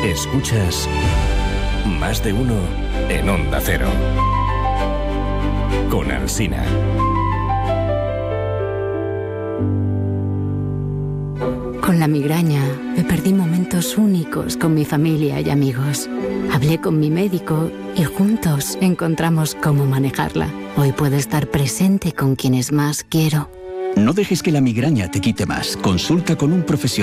Escuchas Más de Uno en Onda Cero. Con Alsina. Con la migraña me perdí momentos únicos con mi familia y amigos. Hablé con mi médico y juntos encontramos cómo manejarla. Hoy puedo estar presente con quienes más quiero. No dejes que la migraña te quite más. Consulta con un profesional.